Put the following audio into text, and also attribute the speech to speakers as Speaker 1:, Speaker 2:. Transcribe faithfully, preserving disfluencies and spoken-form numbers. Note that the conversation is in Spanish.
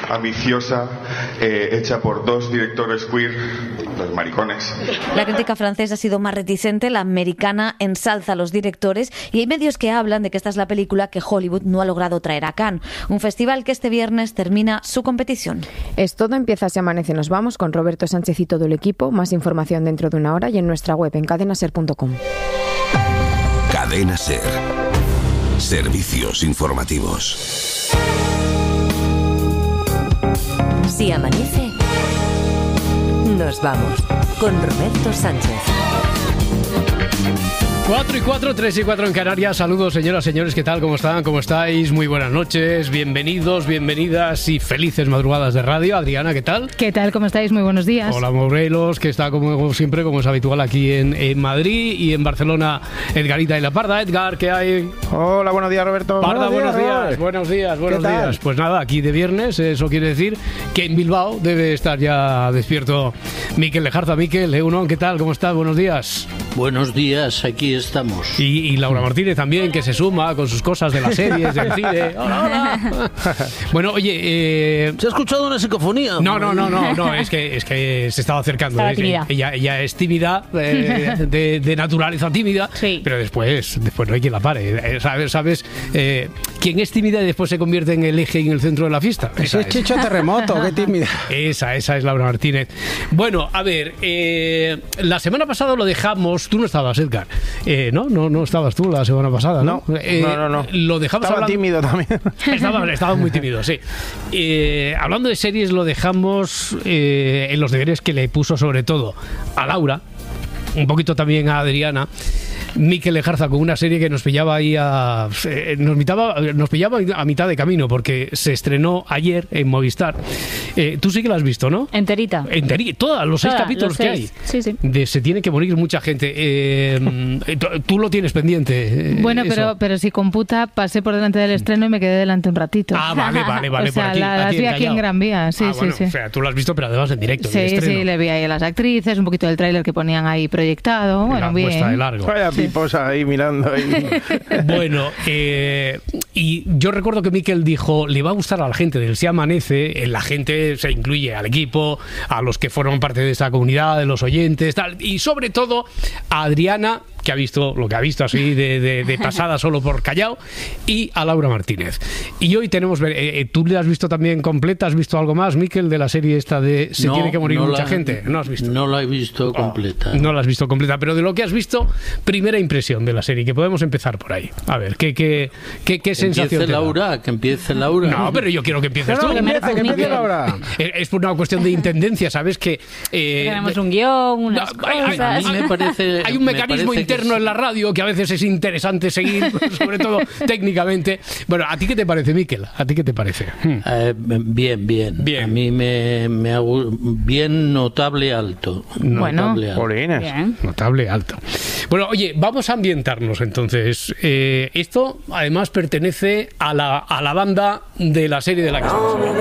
Speaker 1: ambiciosa, eh, hecha por dos directores queer, los maricones.
Speaker 2: La crítica francesa ha sido más reticente, la americana ensalza a los directores y hay medios que hablan de que esta es la película que Hollywood no ha logrado traer a Cannes, un festival que este viernes termina su competición.
Speaker 3: Es todo, empieza Se Amanece, nos vamos con Roberto Sánchez y todo el equipo. Más información dentro de una hora y en nuestra web en cadena ser punto com.
Speaker 4: Cadena Ser. Servicios informativos.
Speaker 5: Si amanece, nos vamos con Roberto Sánchez.
Speaker 6: cuatro y cuatro, tres y cuatro en Canarias. Saludos, señoras, señores, ¿qué tal? ¿Cómo están? ¿Cómo estáis? Muy buenas noches, bienvenidos, bienvenidas y felices madrugadas de radio. Adriana, ¿qué tal?
Speaker 7: ¿Qué tal? ¿Cómo estáis? Muy buenos días.
Speaker 6: Hola, Morelos, que está como siempre, como es habitual aquí en, en Madrid, y en Barcelona, Edgarita y La Parda. Edgar, ¿qué hay?
Speaker 8: Hola, buenos días, Roberto.
Speaker 6: Parda, buenos días,
Speaker 8: buenos
Speaker 6: días, buenos días, buenos
Speaker 8: ¿Qué tal?
Speaker 6: días. Pues nada, aquí de viernes, eso quiere decir que en Bilbao debe estar ya despierto Mikel Lejarza. Mikel, Egunon, ¿qué tal? ¿Cómo estás? Buenos días.
Speaker 9: Buenos días, aquí estamos.
Speaker 6: Y, y Laura Martínez también, que se suma con sus cosas de las series, del cine. Hola, hola. Bueno, oye... Eh...
Speaker 9: ¿Se ha escuchado una psicofonía?
Speaker 6: No, no, no, no, no, es que, es que se estaba acercando.
Speaker 7: Estaba
Speaker 6: ¿eh?
Speaker 7: tímida.
Speaker 6: Ella, ella es tímida, eh, de, de naturaleza tímida,
Speaker 7: sí.
Speaker 6: Pero después, después no hay quien la pare. Eh, ¿Sabes? ¿Sabes? Eh, ¿Quién es tímida y después se convierte en el eje y en el centro de la fiesta?
Speaker 8: Ese es Chicho Terremoto, qué tímida.
Speaker 6: Esa, esa es Laura Martínez. Bueno, a ver, eh, la semana pasada lo dejamos, tú no estabas, Edgar, eh, ¿no? No, no estabas tú la semana pasada, ¿no?
Speaker 8: No,
Speaker 6: eh,
Speaker 8: no, no, no.
Speaker 6: Lo dejamos
Speaker 8: Estaba
Speaker 6: hablando...
Speaker 8: tímido también.
Speaker 6: Estaba, estaba muy tímido, sí. Eh, hablando de series, lo dejamos eh, en los deberes que le puso sobre todo a Laura, un poquito también a Adriana, Mikel Lejarza, con una serie que nos pillaba ahí a, eh, nos, mitaba, nos pillaba a mitad de camino, porque se estrenó ayer en Movistar. Eh, tú sí que la has visto, ¿no?
Speaker 7: Enterita.
Speaker 6: Enterita, todos los seis
Speaker 7: Toda,
Speaker 6: capítulos
Speaker 7: los
Speaker 6: que
Speaker 7: seis.
Speaker 6: hay.
Speaker 7: Sí, sí.
Speaker 6: De Se tiene que morir mucha gente. Eh, tú lo tienes pendiente. Eh,
Speaker 7: Bueno,
Speaker 6: eso.
Speaker 7: pero, pero si computa, pasé por delante del estreno y me quedé delante un ratito.
Speaker 6: Ah, vale, vale, vale.
Speaker 7: O sea,
Speaker 6: por aquí,
Speaker 7: la- las vi aquí en Gran Vía, sí,
Speaker 6: ah,
Speaker 7: sí,
Speaker 6: bueno,
Speaker 7: sí.
Speaker 6: O sea, tú lo has visto, pero además en directo. en el
Speaker 7: Sí,
Speaker 6: estreno.
Speaker 7: sí, le vi ahí a las actrices, un poquito del tráiler que ponían ahí proyectado. Bueno,
Speaker 6: La puesta de
Speaker 7: bien.
Speaker 6: largo.
Speaker 8: Vaya piposa ahí mirando ahí.
Speaker 6: Bueno, eh, y yo recuerdo que Mikel dijo, le va a gustar a la gente del Se Amanece. En la gente se incluye al equipo, a los que forman parte de esta comunidad, de los oyentes, tal, y sobre todo a Adriana, que ha visto lo que ha visto así de, de, de pasada solo por Callao, y a Laura Martínez. Y hoy tenemos, eh, ¿tú le has visto también completa? ¿Has visto algo más, Mikel, de la serie esta de Se
Speaker 9: No,
Speaker 6: tiene que morir
Speaker 9: no
Speaker 6: mucha
Speaker 9: la-
Speaker 6: gente? ¿No has visto?
Speaker 9: No la he visto completa.
Speaker 6: No la has visto completa, pero de lo que has visto, primera impresión de la serie, que podemos empezar por ahí. A ver, ¿qué, qué, qué, qué
Speaker 9: Que
Speaker 6: sensación
Speaker 9: empiece
Speaker 6: te da?
Speaker 9: Laura, que empiece Laura.
Speaker 6: No, pero yo quiero que empieces
Speaker 8: No,
Speaker 6: tú.
Speaker 8: no, que empiece, que empiece Laura.
Speaker 6: Es, es por una cuestión de intendencia, ¿sabes? Que eh,
Speaker 7: Tenemos un guión, unas
Speaker 6: no, hay, hay-
Speaker 7: cosas.
Speaker 9: A mí me parece-
Speaker 6: hay un
Speaker 9: me
Speaker 6: mecanismo
Speaker 9: parece que
Speaker 6: interno
Speaker 9: sí.
Speaker 6: en la radio que a veces es interesante seguir, sobre todo técnicamente. Bueno, ¿a ti qué te parece, Mikel? ¿A ti qué te parece? Hmm.
Speaker 9: Eh, bien, bien.
Speaker 6: Bien.
Speaker 9: A mí me, me ha gu- bien notable alto.
Speaker 7: Bueno.
Speaker 9: Notable alto.
Speaker 8: Polines.
Speaker 7: Bien.
Speaker 6: Notable alto. Bueno, oye, vamos a ambientarnos entonces. Eh, esto además pertenece a la, a la banda de la serie de la que estamos hablando.